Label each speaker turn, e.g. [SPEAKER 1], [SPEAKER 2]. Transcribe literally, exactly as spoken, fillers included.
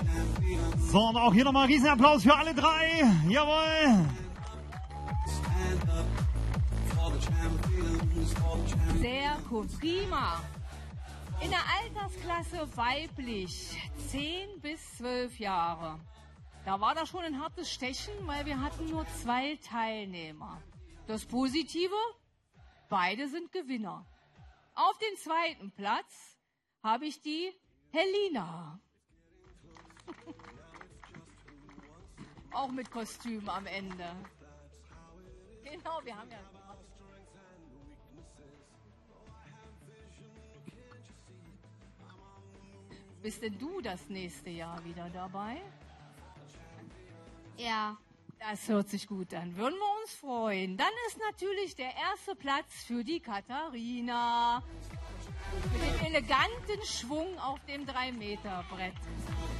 [SPEAKER 1] So, und auch hier nochmal Riesenapplaus für alle drei. Jawohl.
[SPEAKER 2] Sehr cool. Prima. In der Altersklasse weiblich, zehn bis zwölf Jahre. Da war das schon ein hartes Stechen, weil wir hatten nur zwei Teilnehmer. Das Positive, beide sind Gewinner. Auf den zweiten Platz habe ich die Helena. Auch mit Kostüm am Ende. Genau, wir haben ja... Bist denn du das nächste Jahr wieder dabei?
[SPEAKER 3] Ja.
[SPEAKER 2] Das hört sich gut an. Würden wir uns freuen. Dann ist natürlich der erste Platz für die Katharina. Mit dem eleganten Schwung auf dem drei Meter Brett.